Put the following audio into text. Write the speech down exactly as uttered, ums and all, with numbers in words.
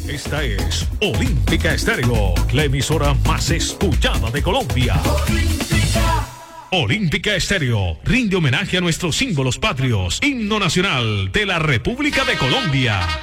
Esta es Olímpica Estéreo, la emisora más escuchada de Colombia. Olímpica. Olímpica Estéreo rinde homenaje a nuestros símbolos patrios, himno nacional de la República de Colombia.